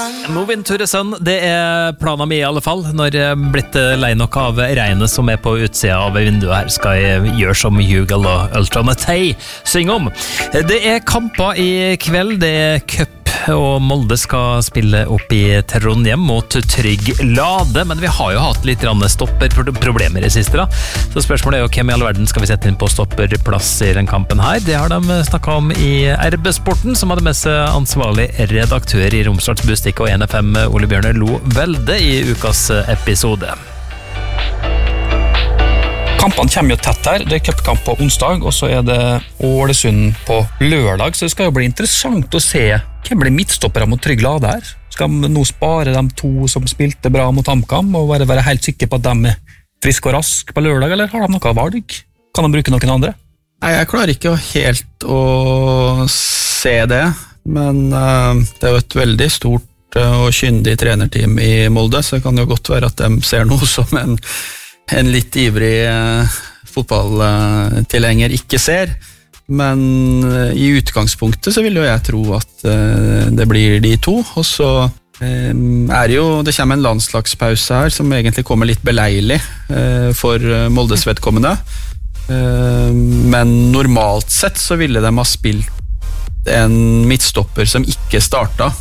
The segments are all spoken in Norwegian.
Moving to the sun, det planen min I alle fall. Når jeg blitt lei nok av regnet som på utsida av vinduet her, skal jeg gjøre som Hugal og Ultranatei synger om. Det kamper I kveld, det cup, og Molde skal spille opp I Trondheim mot Trygg Lade, men vi har jo hatt litt stopperproblemer I siste da. Så spørsmålet jo hvem I all verden skal vi sette inn på stopperplass I den kampen her. Det har de snakket om I RB-sporten, som hadde med seg ansvarlig redaktør I Romsdals Bustikk og NFM Ole Bjørne Lo Velde I ukas episode. Kampene kommer jo tett her, det cupkamp på onsdag, og så det Ålesund på lørdag, så det skal jo bli interessant å se hvem blir midtstoppere mot Trygg Lade her. Skal de nå spare de to som spilte bra mot HamKam, og være helt sikre på at de friske og rask på lørdag, eller har de noe valg? Kan de bruke noen andre? Nei, jeg klarer ikke helt å se det, men det jo et veldig stort og kyndig trenerteam I Molde, så det kan jo godt være at de ser noe som en litt ivrig fotballtilhenger ikke ser, men I utgangspunktet så vil jo jeg tro at det blir de to, og så det jo, det kommer en landslagspause her som egentlig kommer litt beleilig for Moldes vedkommende, men normalt sett så ville de ha spilt en midtstopper som ikke startet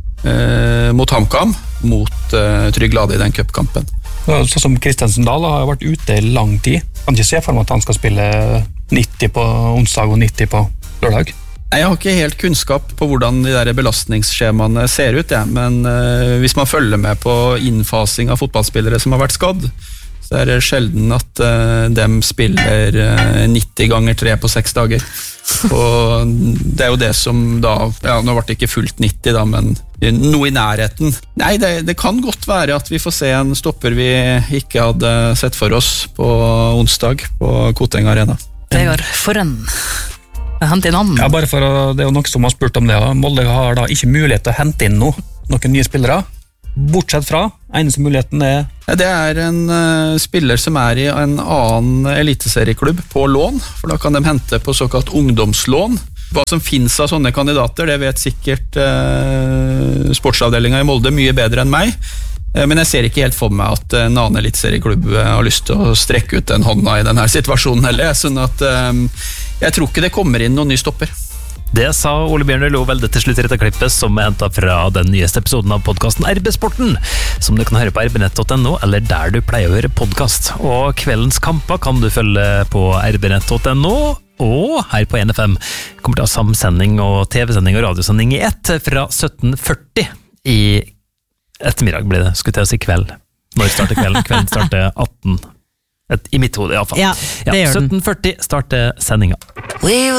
mot HamKam, mot Trygg Lade I den cupkampen. Sånn som Kristensen Dahl har vært ute I lang tid. Kan ikke se for meg at han skal spille 90 på onsdag og 90 på lørdag. Jeg har ikke helt kunnskap på hvordan de der belastningsskjemaene ser ut, men hvis man følger med på innfasing av fotballspillere som har vært skadd, så det sjelden at de spiller 90 ganger 3 på 6 dager. Og det jo det som da, ja, nå ble det ikke fullt 90 da, men noe I nærheten. Nei, det kan godt være at vi får se en stopper vi ikke hadde sett for oss på onsdag på Koteng Arena. Vegard Forren. Hente inn han. Ja, bare for det jo noen som har spurt om det. Molde har da ikke mulighet til å hente inn noen nye spillere. Bortsett fra, eneste muligheten det en spiller som I en annen eliteserieklubb på lån, for da kan de hente på såkalt ungdomslån. Hva som finnes av sånne kandidater, det vet sikkert sportsavdelingen I Molde mye bedre enn meg, men jeg ser ikke helt for meg at en annen eliteserieklubb har lyst til å strekke ut en hånda I denne situasjonen heller, sånn at jeg tror ikke det kommer inn noen ny stopper. Det sa Ole Bjørne Lo Velde til slutt I dette klippet som hentet fra den nyeste episoden av podcasten RB-sporten, som du kan høre på rbnett.no eller der du pleier å høre podcast. Og kveldens kamper kan du følge på rbnett.no og her på NFM. Kommer til å ha samsending og TV-sending og radiosending I ett fra 17:40 I ettermiddag blir det, skulle til å si kveld. Når starter kvelden? Kvelden starter 18. I mitt hode I alle fall. Ja, det gjør den. 17:40 starter sendingen.